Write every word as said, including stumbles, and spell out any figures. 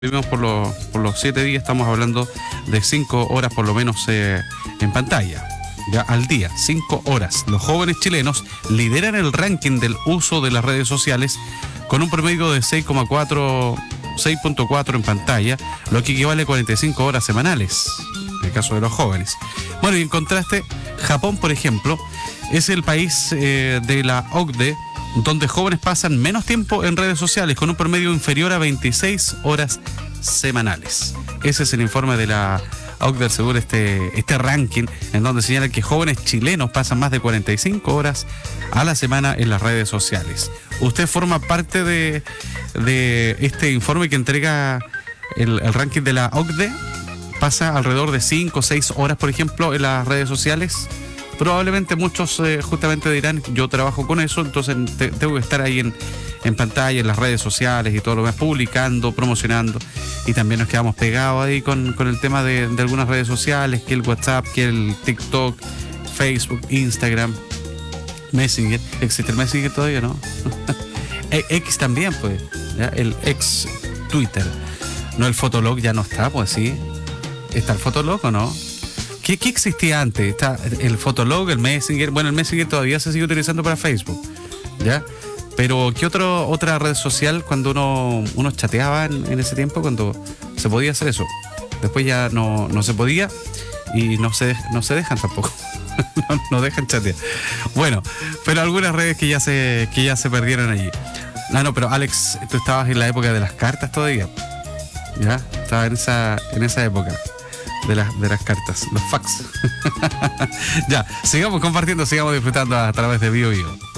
Vivimos por los, por los siete días, estamos hablando de cinco horas por lo menos eh, en pantalla, ya al día, cinco horas. Los jóvenes chilenos lideran el ranking del uso de las redes sociales con un promedio de seis punto cuatro en pantalla, lo que equivale a cuarenta y cinco horas semanales, en el caso de los jóvenes. Bueno, y en contraste, Japón, por ejemplo, es el país eh, de la O C D E donde jóvenes pasan menos tiempo en redes sociales, con un promedio inferior a veintiséis horas semanales. Ese es el informe de la O C D E según este, este ranking, en donde señala que jóvenes chilenos pasan más de cuarenta y cinco horas a la semana en las redes sociales. ¿Usted forma parte de, de este informe que entrega el, el ranking de la O C D E? ¿Pasa alrededor de cinco o seis horas, por ejemplo, en las redes sociales? Probablemente muchos eh, justamente dirán, yo trabajo con eso, entonces te, tengo que estar ahí en, en pantalla, en las redes sociales y todo lo demás, publicando, promocionando, y también nos quedamos pegados ahí con, con el tema de, de algunas redes sociales, que el WhatsApp, que el TikTok, Facebook, Instagram, Messenger. ¿Existe el Messenger todavía, no? X también, pues, ¿ya? El ex Twitter. No, el Fotolog ya no está, pues sí. ¿Está el Fotolog o no? ¿Qué, ¿Qué existía antes? Está el Fotolog, el Messenger. Bueno, el Messenger todavía se sigue utilizando para Facebook, ¿ya? Pero ¿qué otro, otra red social cuando uno, uno chateaba en, en ese tiempo, cuando se podía hacer eso? Después ya no, no se podía y no se, no se dejan tampoco. no, no dejan chatear. Bueno, pero algunas redes que ya se, que ya se perdieron allí. No, no, pero Alex, tú estabas en la época de las cartas todavía, ¿ya? Estaba en esa, en esa época. De, la, de las cartas, los fax. Ya, sigamos compartiendo, sigamos disfrutando a través de Bio Bio.